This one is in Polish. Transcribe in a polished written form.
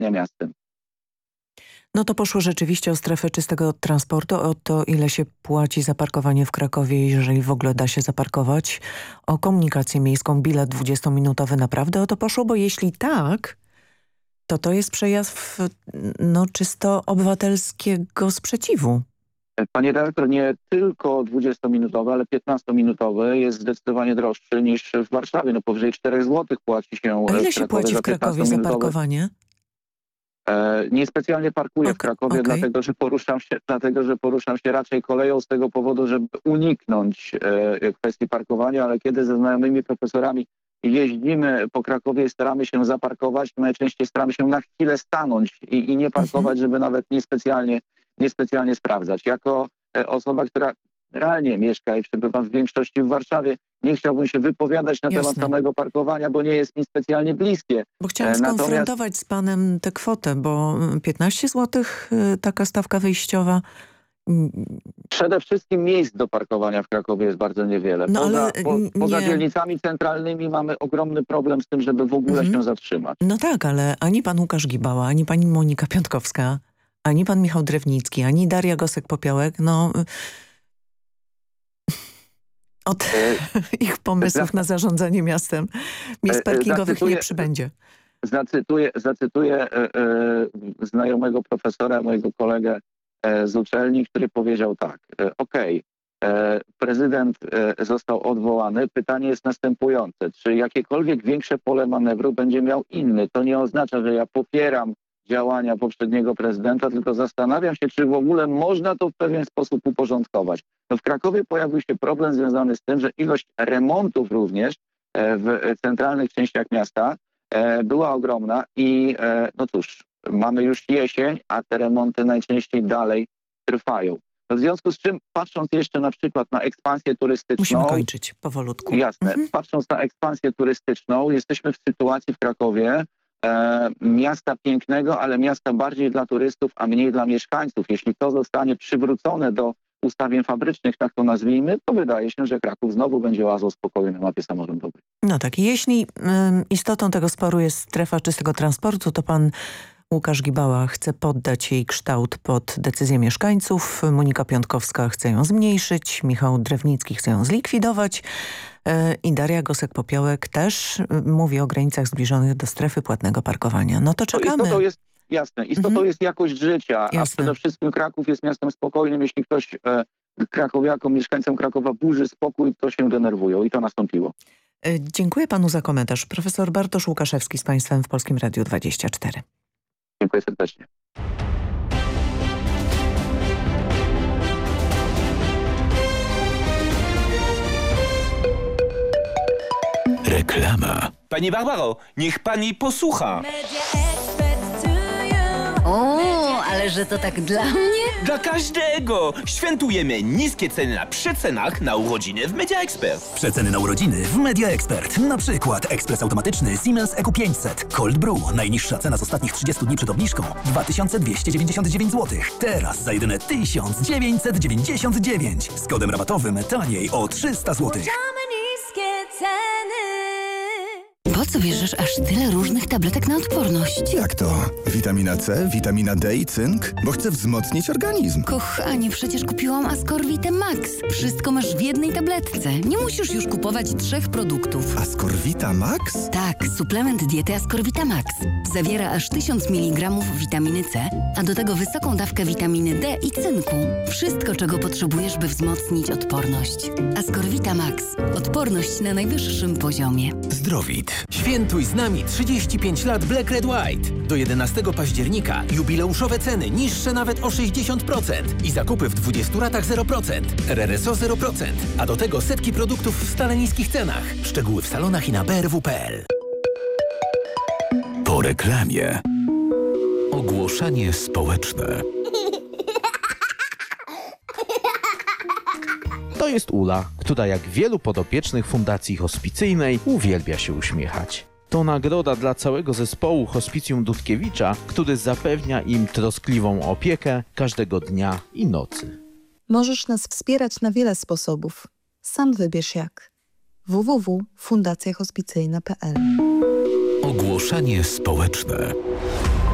ostatecznie miastem. No to poszło rzeczywiście o strefę czystego transportu, o to, ile się płaci za parkowanie w Krakowie, jeżeli w ogóle da się zaparkować, o komunikację miejską, bilet 20-minutowy, naprawdę o to poszło, bo jeśli tak, to jest przejaw czysto obywatelskiego sprzeciwu. Panie redaktor, nie tylko 20-minutowy, ale 15-minutowy jest zdecydowanie droższy niż w Warszawie. No powyżej 4 zł płaci się A ile w się Krakowie płaci za w Krakowie za parkowanie? Niespecjalnie parkuję w Krakowie, dlatego że poruszam się raczej koleją z tego powodu, żeby uniknąć kwestii parkowania, ale kiedy ze znajomymi profesorami jeździmy po Krakowie i staramy się zaparkować, to najczęściej staramy się na chwilę stanąć i nie parkować, żeby nawet niespecjalnie sprawdzać. Jako osoba, która realnie mieszka i przebywa w większości w Warszawie, nie chciałbym się wypowiadać na temat samego parkowania, bo nie jest mi specjalnie bliskie. Bo chciałam skonfrontować z panem tę kwotę, bo 15 zł taka stawka wyjściowa. Przede wszystkim miejsc do parkowania w Krakowie jest bardzo niewiele. Poza dzielnicami centralnymi mamy ogromny problem z tym, żeby w ogóle się zatrzymać. No tak, ale ani pan Łukasz Gibała, ani pani Monika Piątkowska, ani pan Michał Drewnicki, ani Daria Gosek-Popiołek, od ich pomysłów na zarządzanie miastem miejsc parkingowych nie przybędzie. Zacytuję znajomego profesora, mojego kolegę z uczelni, który powiedział tak. Prezydent został odwołany. Pytanie jest następujące. Czy jakiekolwiek większe pole manewru będzie miał inny? To nie oznacza, że ja popieram działania poprzedniego prezydenta, tylko zastanawiam się, czy w ogóle można to w pewien sposób uporządkować. W Krakowie pojawił się problem związany z tym, że ilość remontów również w centralnych częściach miasta była ogromna i mamy już jesień, a te remonty najczęściej dalej trwają. W związku z czym, patrząc jeszcze na przykład na ekspansję turystyczną... Musimy kończyć powolutku. Jasne. Patrząc na ekspansję turystyczną, jesteśmy w sytuacji w Krakowie miasta pięknego, ale miasta bardziej dla turystów, a mniej dla mieszkańców. Jeśli to zostanie przywrócone do ustawień fabrycznych, tak to nazwijmy, to wydaje się, że Kraków znowu będzie oazą spokoju na mapie samorządowej. No tak, jeśli istotą tego sporu jest strefa czystego transportu, to pan Łukasz Gibała chce poddać jej kształt pod decyzję mieszkańców, Monika Piątkowska chce ją zmniejszyć, Michał Drewnicki chce ją zlikwidować i Daria Gosek-Popiołek też mówi o granicach zbliżonych do strefy płatnego parkowania. No to czekamy. Istotą jest jakość życia, a przede wszystkim Kraków jest miastem spokojnym. Jeśli ktoś krakowiakom, mieszkańcom Krakowa burzy spokój, to się denerwują i to nastąpiło. Dziękuję panu za komentarz. Profesor Bartosz Łukaszewski z państwem w Polskim Radiu 24. Dziękuję serdecznie. Reklama. Pani Barbaro, niech pani posłucha. O, ale że to tak dla mnie? Dla każdego! Świętujemy niskie ceny na przecenach na urodziny w Media Expert. Przeceny na urodziny w Media Expert. Na przykład ekspres automatyczny Siemens EQ500 Cold Brew. Najniższa cena z ostatnich 30 dni przed obniżką 2299 zł. Teraz za jedyne 1999. Z kodem rabatowym taniej o 300 zł. Po co bierzesz aż tyle różnych tabletek na odporność? Jak to? Witamina C, witamina D i cynk? Bo chcę wzmocnić organizm. Kochanie, przecież kupiłam Ascorvitę Max. Wszystko masz w jednej tabletce. Nie musisz już kupować 3 produktów. Ascorvita Max? Tak, suplement diety Ascorvita Max. Zawiera aż 1000 mg witaminy C, a do tego wysoką dawkę witaminy D i cynku. Wszystko, czego potrzebujesz, by wzmocnić odporność. Ascorvita Max. Odporność na najwyższym poziomie. Zdrowit. Świętuj z nami 35 lat Black Red White. Do 11 października jubileuszowe ceny niższe nawet o 60% i zakupy w 20 ratach 0%. RRSO 0%, a do tego setki produktów w stale niskich cenach. Szczegóły w salonach i na brw.pl. Po reklamie. Ogłoszenie społeczne. To jest Ula, która jak wielu podopiecznych Fundacji Hospicyjnej uwielbia się uśmiechać. To nagroda dla całego zespołu Hospicjum Dudkiewicza, który zapewnia im troskliwą opiekę każdego dnia i nocy. Możesz nas wspierać na wiele sposobów. Sam wybierz jak. www.fundacjahospicyjna.pl. Ogłoszenie społeczne.